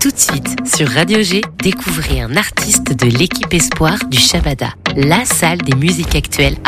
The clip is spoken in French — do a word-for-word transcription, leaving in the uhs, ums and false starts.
Tout de suite, sur Radio G, découvrez un artiste de l'équipe Espoir du Shabada, la salle des musiques actuelles